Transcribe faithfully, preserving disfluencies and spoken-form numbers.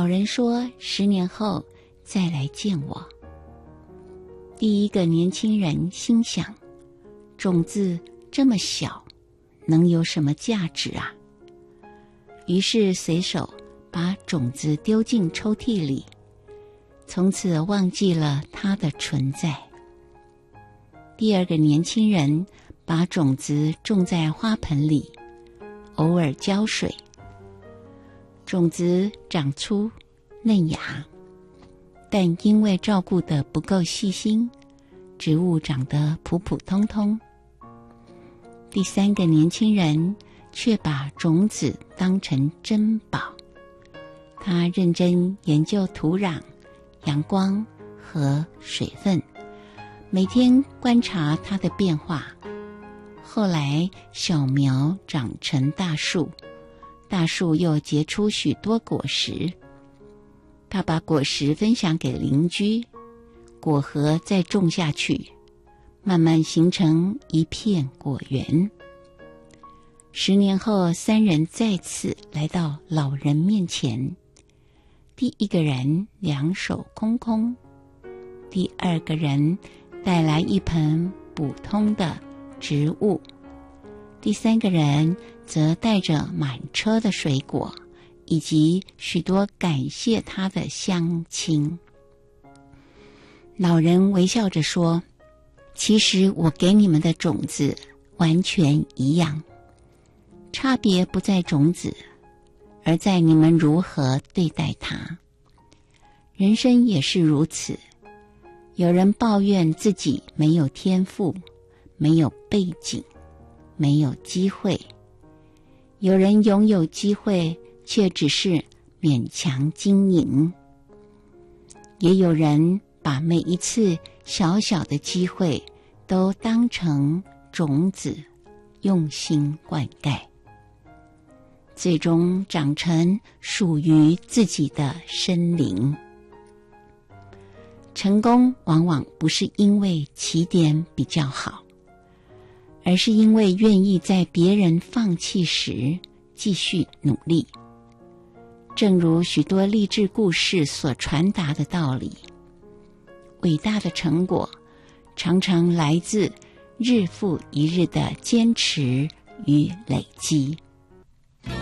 老人说十年后再来见我。第一个年轻人心想，种子这么小，能有什么价值啊？于是随手把种子丢进抽屉里，从此忘记了它的存在。第二个年轻人把种子种在花盆里，偶尔浇水，种子长出嫩芽，但因为照顾得不够细心，植物长得普普通通。第三个年轻人却把种子当成珍宝，他认真研究土壤、阳光和水分，每天观察它的变化。后来小苗长成大树，大树又结出许多果实。他把果实分享给邻居，果核再种下去，慢慢形成一片果园。十年后，三人再次来到老人面前。第一个人两手空空，第二个人带来一盆普通的植物，第三个人则带着满车的水果，以及许多感谢他的乡亲。老人微笑着说，其实我给你们的种子完全一样，差别不在种子，而在你们如何对待它。人生也是如此，有人抱怨自己没有天赋，没有背景，没有机会；有人拥有机会，却只是勉强经营；也有人把每一次小小的机会都当成种子，用心灌溉，最终长成属于自己的森林。成功往往不是因为起点比较好，而是因为愿意在别人放弃时继续努力。正如许多励志故事所传达的道理，伟大的成果常常来自日复一日的坚持与累积。